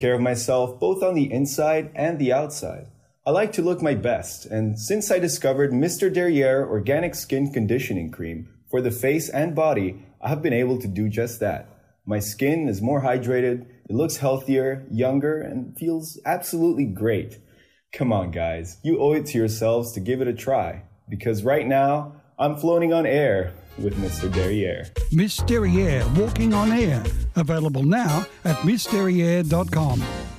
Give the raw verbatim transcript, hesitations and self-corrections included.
care of myself both on the inside and the outside. I like to look my best, and since I discovered Mister Derriere Organic Skin Conditioning Cream for the face and body, I have been able to do just that. My skin is more hydrated, it looks healthier, younger, and feels absolutely great. Come on, guys, you owe it to yourselves to give it a try, because right now, I'm floating on air with Mister Derriere. Miss Derriere Walking on Air. Available now at miss derriere dot com.